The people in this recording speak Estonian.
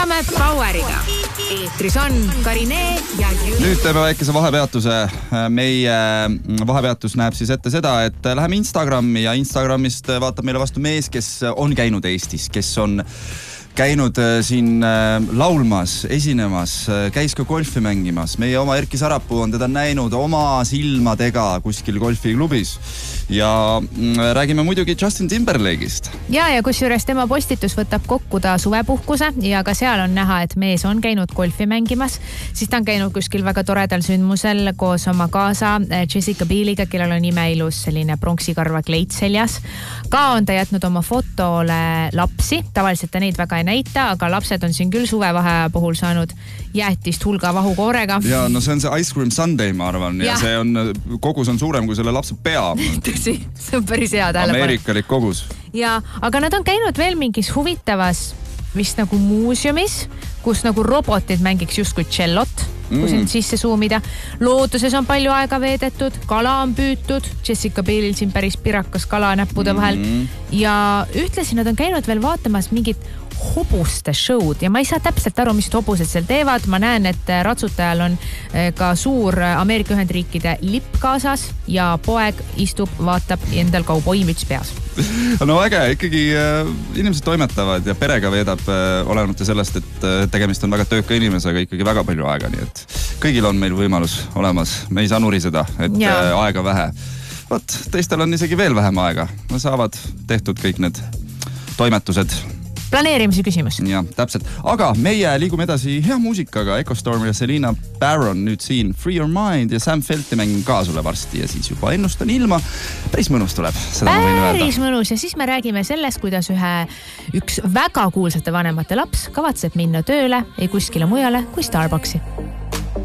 jätkame Poweriga. Eetris on Karine ja Jüri. Nüüd teeme väikese vahepeatuse. Meie vahepeatus näeb siis ette seda, et läheme Instagrami ja Instagramist vaatab meile vastu mees, kes on käinud Eestis, kes on käinud siin laulmas, esinemas, käis ka golfi mängimas. Meie oma Erki Sarapuu on teda näinud oma silmadega kuskil golfiklubis. Ja räägime muidugi Justin Timberlake'ist. Ja kusjuures tema postitus võtab kokku ta suvepuhkuse ja ka seal on näha, et mees on käinud golfi mängimas. Siis ta on käinud kuskil väga toredal sündmusel koos oma kaasa Jessica Bieliga, kellel on imeilus selline pronksikarva kleit seljas. Ka on ta jätnud oma fotole lapsi. Tavaliselt ta neid väga ei näita, aga lapsed on siin küll suvevaheaja puhul saanud jäätist hulga vahukoorega. Ja no see on see Ice Cream Sunday, ma arvan. Ja see on, kogus on suurem kui selle lapse pea. See on päris hea tähelepanu. Ameerikalik kogus. Ja, aga nad on käinud veel mingis huvitavas vist nagu muuseumis, kus nagu robotid mängiks justkui tšellot, kus nüüd sisse suumida. Looduses on palju aega veedetud, kala on püütud, Jessica Bielil siin päris pirakas kala näppude vahel. Ja ühtlasi nad on käinud veel vaatamas mingit hobuste show'd ja ma ei saa täpselt aru, mis hobused seal teevad. Ma näen, et ratsutajal on ka suur Ameerika Ühendriikide lipp kaasas ja poeg istub, vaatab endal kauboimüts peas. No äge, ikkagi inimesed toimetavad ja perega veedab olenemata sellest, et tegemist on väga tööka inimesega ikkagi väga palju aega, nii et kõigil on meil võimalus olemas. Me ei saa nuriseda, et aega vähe. Võt, teistel on isegi veel vähem aega. Me saavad tehtud kõik need toimetused. Planeerimise küsimus. Ja, täpselt. Aga meie liigume edasi hea muusikaga. Echo Storm ja Selena Baron nüüd siin Free Your Mind ja Sam Felti mängin ka sulle varsti ja siis juba ennustan ilma. Päris mõnus tuleb. Päris mõnus ja siis me räägime sellest, kuidas üks väga kuulsate vanemate laps kavatseb minna tööle ei kuskile mujale kui Starbucksi.